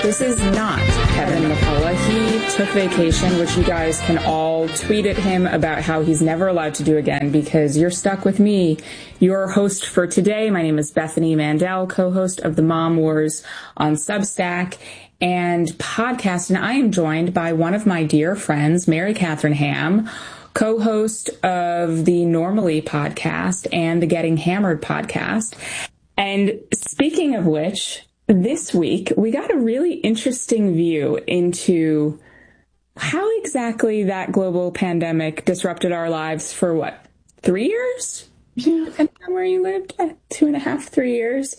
This is not Kevin McCullough. He took vacation, which you guys can all tweet at him about how he's never allowed to do again, because you're stuck with me, your host for today. My name is Bethany Mandel, co-host of the Mom Wars on Substack and podcast, and I am joined by one of my dear friends, Mary Catherine Ham, co-host of the Normally podcast and the Getting Hammered podcast. And speaking of which, this week, we got a really interesting view into how exactly that global pandemic disrupted our lives for 3 years? Depending on where you lived, 2.5, 3 years.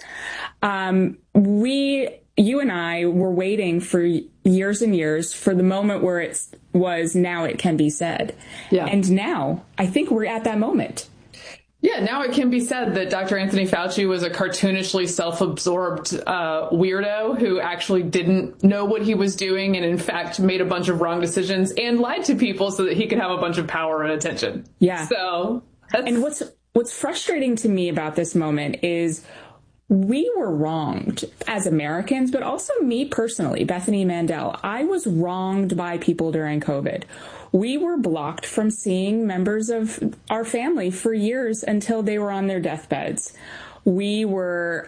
You and I were waiting for years and years for the moment where it was now it can be said. Yeah. And now I think we're at that moment. Yeah, now it can be said that Dr. Anthony Fauci was a cartoonishly self-absorbed weirdo who actually didn't know what he was doing and, in fact, made a bunch of wrong decisions and lied to people so that he could have a bunch of power and attention. Yeah. So, and what's frustrating to me about this moment is we were wronged as Americans, but also me personally, Bethany Mandel. I was wronged by people during COVID. We were blocked from seeing members of our family for years until they were on their deathbeds. We were,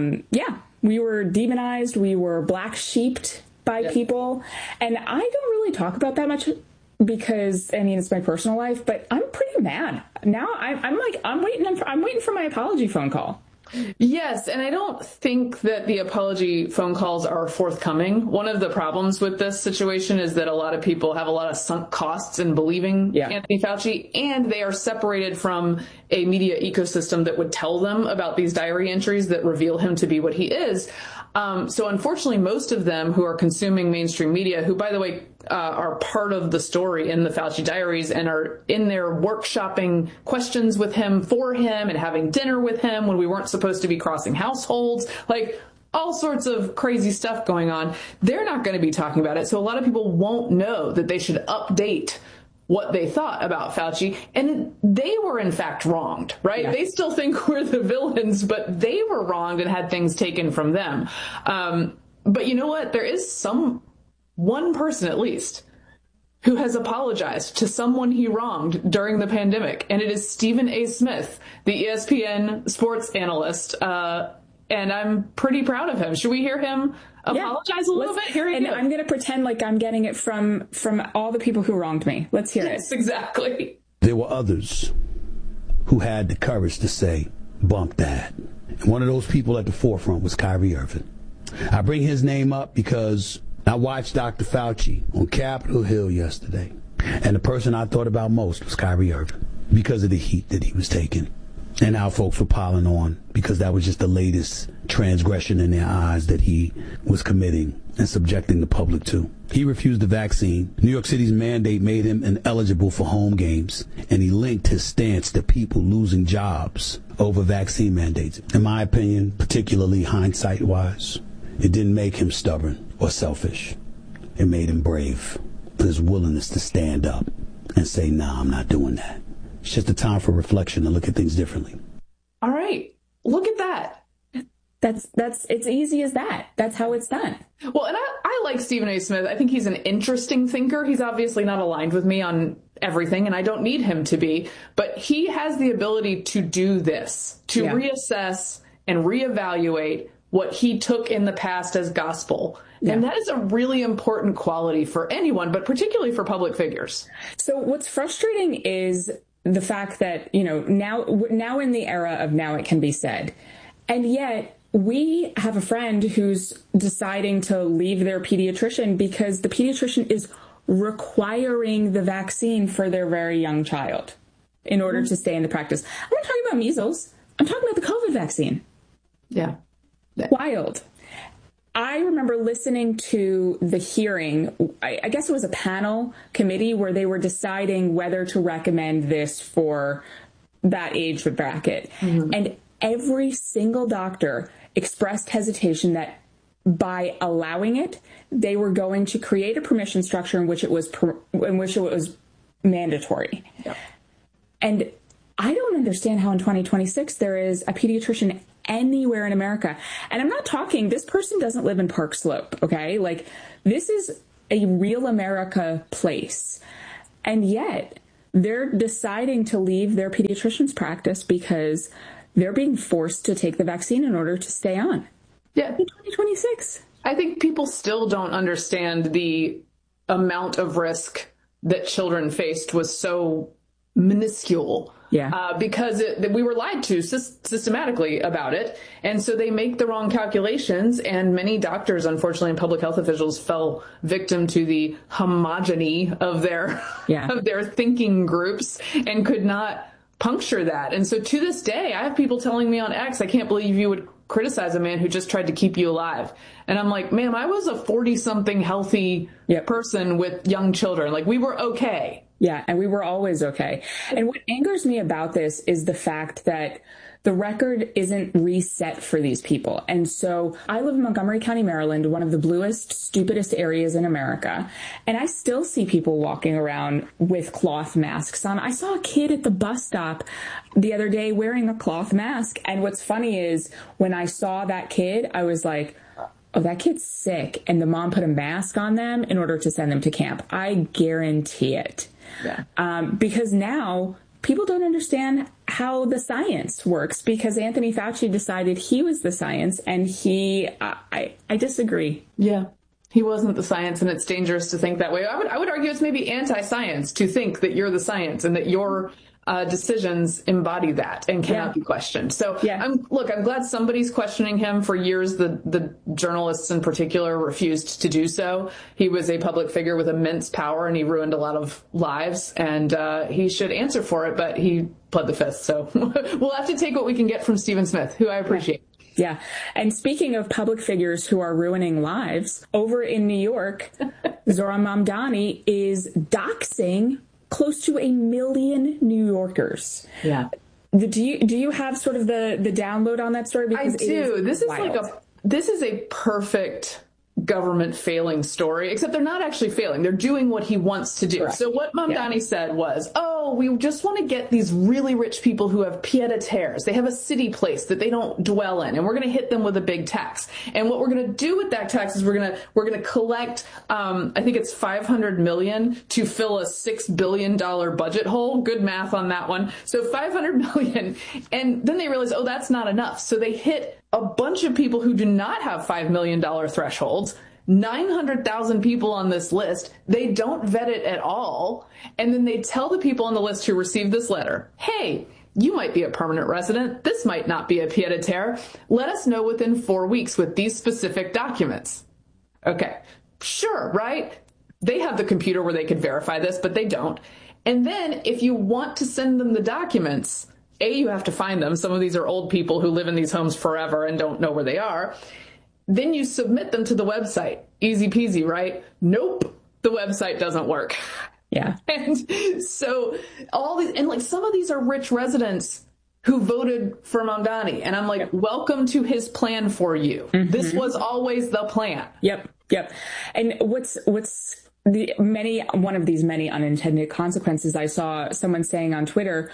we were demonized. We were black sheeped by people. And I don't really talk about that much because, I mean, it's my personal life, but I'm pretty mad. Now I'm waiting for my apology phone call. Yes, and I don't think that the apology phone calls are forthcoming. One of the problems with this situation is that a lot of people have a lot of sunk costs in believing Anthony Fauci, and they are separated from a media ecosystem that would tell them about these diary entries that reveal him to be what he is. So unfortunately, most of them who are consuming mainstream media, who, by the way, are part of the story in the Fauci diaries and are in there workshopping questions with him, for him, and having dinner with him when we weren't supposed to be crossing households, like all sorts of crazy stuff going on. They're not going to be talking about it. So a lot of people won't know that they should update what they thought about Fauci. And they were, in fact, wronged, right? Yeah. They still think we're the villains, but they were wronged and had things taken from them. But you know what? There is one person, at least, who has apologized to someone he wronged during the pandemic. And it is Stephen A. Smith, the ESPN sports analyst. And I'm pretty proud of him. Should we hear him apologize a little bit? Here he goes. I'm going to pretend like I'm getting it from all the people who wronged me. Let's hear it. Yes, exactly. There were others who had the courage to say, bump that. And one of those people at the forefront was Kyrie Irving. I bring his name up because I watched Dr. Fauci on Capitol Hill yesterday. And the person I thought about most was Kyrie Irving because of the heat that he was taking. And our folks were piling on because that was just the latest transgression in their eyes that he was committing and subjecting the public to. He refused the vaccine. New York City's mandate made him ineligible for home games, and he linked his stance to people losing jobs over vaccine mandates. In my opinion, particularly hindsight-wise, it didn't make him stubborn or selfish. It made him brave. His willingness to stand up and say, nah, I'm not doing that. It's just a time for reflection and look at things differently. All right. Look at that. It's easy as that. That's how it's done. Well, and I like Stephen A. Smith. I think he's an interesting thinker. He's obviously not aligned with me on everything, and I don't need him to be, but he has the ability to do this, to reassess and reevaluate what he took in the past as gospel. Yeah. And that is a really important quality for anyone, but particularly for public figures. So what's frustrating is the fact that, now in the era of now it can be said, and yet we have a friend who's deciding to leave their pediatrician because the pediatrician is requiring the vaccine for their very young child in order to stay in the practice. I'm not talking about measles. I'm talking about the COVID vaccine. Yeah. Wild. I remember listening to the hearing. I guess it was a panel committee where they were deciding whether to recommend this for that age bracket. Mm-hmm. And every single doctor expressed hesitation that by allowing it, they were going to create a permission structure in which it was mandatory. Yep. And I don't understand how in 2026 there is a pediatrician anywhere in America. And I'm not talking, this person doesn't live in Park Slope, okay? Like, this is a real America place. And yet they're deciding to leave their pediatrician's practice because they're being forced to take the vaccine in order to stay on. Yeah. In 2026. I think people still don't understand the amount of risk that children faced was so minuscule. Yeah. Because we were lied to systematically about it. And so they make the wrong calculations. And many doctors, unfortunately, and public health officials fell victim to the homogeny of their, of their thinking groups and could not puncture that. And so to this day, I have people telling me on X, I can't believe you would criticize a man who just tried to keep you alive. And I'm like, ma'am, I was a 40-something healthy person with young children. Like, we were okay. Yeah, and we were always okay. And what angers me about this is the fact that the record isn't reset for these people. And so I live in Montgomery County, Maryland, one of the bluest, stupidest areas in America. And I still see people walking around with cloth masks on. I saw a kid at the bus stop the other day wearing a cloth mask. And what's funny is when I saw that kid, I was like, oh, that kid's sick. And the mom put a mask on them in order to send them to camp. I guarantee it. Yeah. Because now people don't understand how the science works because Anthony Fauci decided he was the science, and I disagree. Yeah. He wasn't the science, and it's dangerous to think that way. I would argue it's maybe anti-science to think that you're the science and that your decisions embody that and cannot be questioned. So I'm glad somebody's questioning him. For years, the journalists in particular refused to do so. He was a public figure with immense power, and he ruined a lot of lives, and he should answer for it, but he pled the fifth. So we'll have to take what we can get from Stephen Smith, who I appreciate. Yeah. And speaking of public figures who are ruining lives, over in New York, Zohran Mamdani is doxing close to 1 million New Yorkers. Yeah. Do you have sort of the download on that story? Because I do. This is a perfect government failing story, except they're not actually failing. They're doing what he wants to do. Correct. So what Mamdani said was, we just want to get these really rich people who have pied-à-terres. They have a city place that they don't dwell in, and we're going to hit them with a big tax. And what we're going to do with that tax is we're going to collect, I think it's $500 million to fill a $6 billion budget hole. Good math on that one. So $500 million. And then they realize, that's not enough. So they hit a bunch of people who do not have $5 million thresholds. 900,000 people on this list. They don't vet it at all. And then they tell the people on the list who received this letter, hey, you might be a permanent resident. This might not be a pied-à-terre. Let us know within 4 weeks with these specific documents. Okay, sure, right? They have the computer where they could verify this, but they don't. And then if you want to send them the documents, you have to find them. Some of these are old people who live in these homes forever and don't know where they are. Then you submit them to the website. Easy peasy, right? Nope. The website doesn't work. Yeah. And so all these, and like some of these are rich residents who voted for Mamdani. And I'm like, welcome to his plan for you. Mm-hmm. This was always the plan. Yep. And what's one of these many unintended consequences, I saw someone saying on Twitter,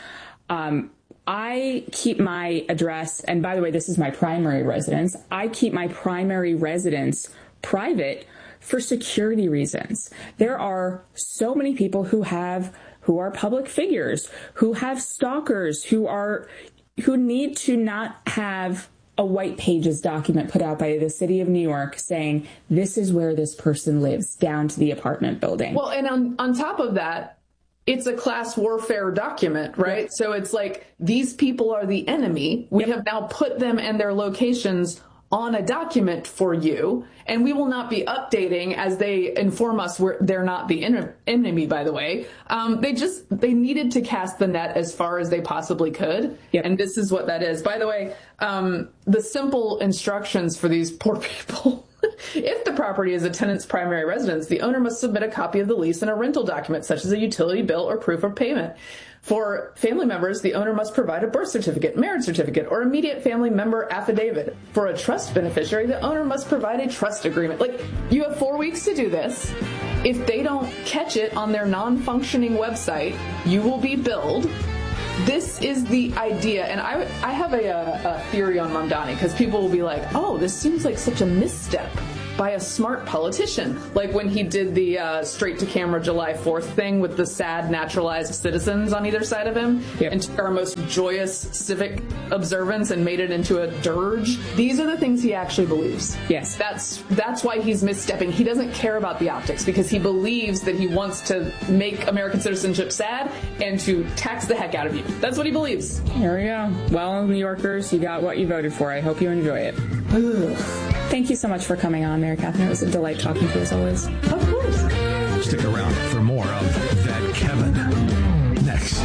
I keep my address, and by the way, this is my primary residence. I keep my primary residence private for security reasons. There are so many people who are public figures, who have stalkers, who need to not have a white pages document put out by the city of New York saying this is where this person lives, down to the apartment building. Well, and on top of that, it's a class warfare document, right? Yep. So it's like, these people are the enemy. We have now put them and their locations on a document for you, and we will not be updating as they inform us they're not the enemy, by the way. They needed to cast the net as far as they possibly could. Yep. And this is what that is. By the way, the simple instructions for these poor people. If the property is a tenant's primary residence, the owner must submit a copy of the lease and a rental document, such as a utility bill or proof of payment. For family members, the owner must provide a birth certificate, marriage certificate, or immediate family member affidavit. For a trust beneficiary, the owner must provide a trust agreement. Like, you have 4 weeks to do this. If they don't catch it on their non-functioning website, you will be billed This is the idea, and I have a theory on Mamdani, because people will be like, oh, this seems like such a misstep by a smart politician. Like when he did the straight-to-camera July 4th thing with the sad naturalized citizens on either side of him, and took our most joyous civic observance and made it into a dirge. These are the things he actually believes. Yes. That's why he's misstepping. He doesn't care about the optics, because he believes that he wants to make American citizenship sad and to tax the heck out of you. That's what he believes. There we go. Well, New Yorkers, you got what you voted for. I hope you enjoy it. Thank you so much for coming on, Mary Catherine. It was a delight talking to you as always. Of course. Stick around for more of That Kevin next.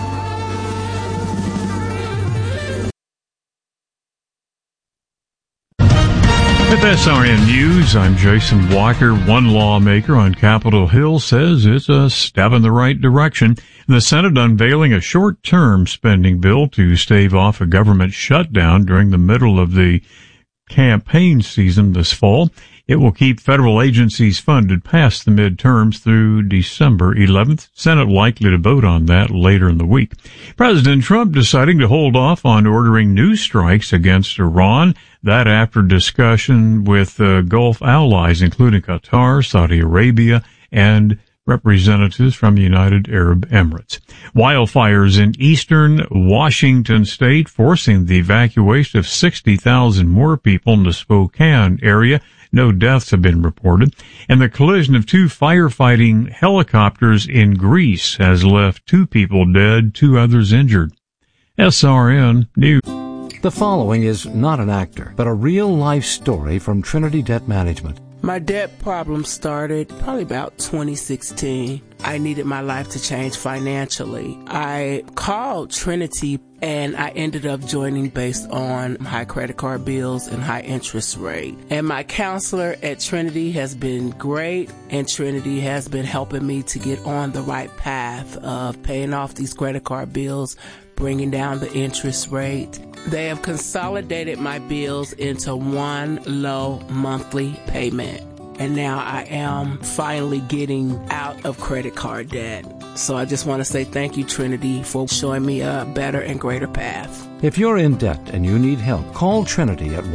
With SRN News, I'm Jason Walker. One lawmaker on Capitol Hill says it's a step in the right direction. The Senate unveiling a short-term spending bill to stave off a government shutdown during the middle of the campaign season this fall. It will keep federal agencies funded past the midterms through December 11th. Senate likely to vote on that later in the week. President Trump deciding to hold off on ordering new strikes against Iran. That after discussion with Gulf allies, including Qatar, Saudi Arabia, and representatives from the United Arab Emirates. Wildfires in eastern Washington state forcing the evacuation of 60,000 more people in the Spokane area. No deaths have been reported. And the collision of two firefighting helicopters in Greece has left 2 people dead, 2 others injured. SRN News. The following is not an actor, but a real-life story from Trinity Debt Management. My debt problem started probably about 2016. I needed my life to change financially. I called Trinity and I ended up joining based on high credit card bills and high interest rate. And my counselor at Trinity has been great, and Trinity has been helping me to get on the right path of paying off these credit card bills, bringing down the interest rate. They have consolidated my bills into one low monthly payment. And now I am finally getting out of credit card debt. So I just want to say thank you, Trinity, for showing me a better and greater path. If you're in debt and you need help, call Trinity at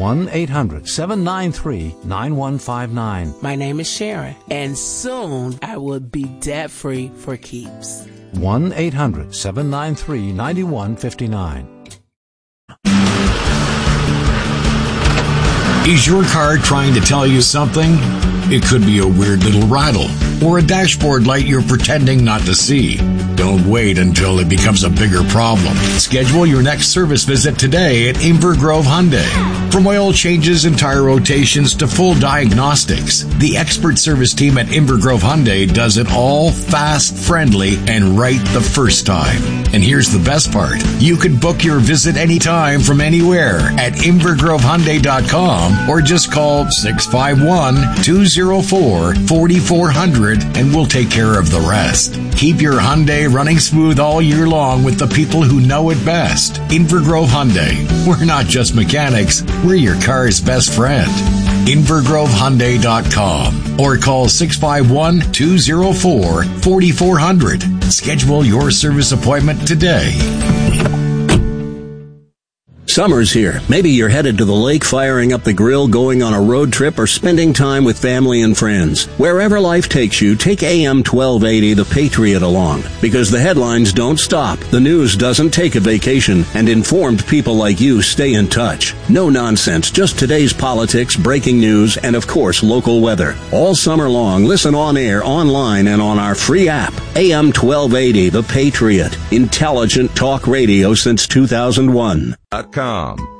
1-800-793-9159. My name is Sharon, and soon I will be debt-free for keeps. 1-800-793-9159. Is your car trying to tell you something? It could be a weird little rattle or a dashboard light you're pretending not to see. Don't wait until it becomes a bigger problem. Schedule your next service visit today at Inver Grove Hyundai. From oil changes and tire rotations to full diagnostics, the expert service team at Inver Grove Hyundai does it all fast, friendly, and right the first time. And here's the best part. You can book your visit anytime from anywhere at InvergroveHyundai.com or just call 651-204-4400 and we'll take care of the rest. Keep your Hyundai running smooth all year long with the people who know it best. Inver Grove Hyundai. We're not just mechanics, we're your car's best friend. InvergroveHyundai.com or call 651-204-4400. Schedule your service appointment today. Summer's here. Maybe you're headed to the lake, firing up the grill, going on a road trip, or spending time with family and friends. Wherever life takes you, take AM 1280 The Patriot along, because the headlines don't stop, the news doesn't take a vacation, and informed people like you stay in touch. No nonsense, just today's politics, breaking news, and of course local weather. All summer long, listen on air, online, and on our free app. AM 1280 The Patriot. Intelligent talk radio since 2001. .com.